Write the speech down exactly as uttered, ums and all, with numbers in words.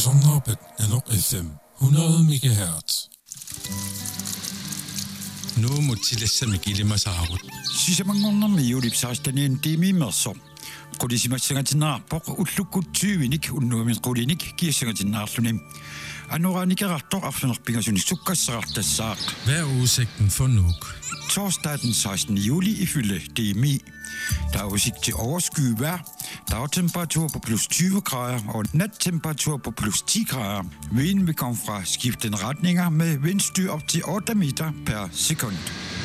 Sonrabbet Nanoq F M hundrede megahertz. Nu må tillæsse gilima saarut. Sisamangorna miulipsaastanian tiimimerso. Qulisimassangatinnaarpoq ullukkutyuinik unnuamin qulinik kiassangatinnaarlunim. Anoraanikerartor arfinerpingasuni sukkassarartassaaq. Hvad er udsigten for Nuuk? Torsdag den sekstende juli ifølge D M I. Der er udsigt til overskyet vejr. Dagtemperatur på plus tyve grader og nattemperatur på plus ti grader. Vinden vil komme fra skiftende retninger med vindstyr op til otte meter per sekund.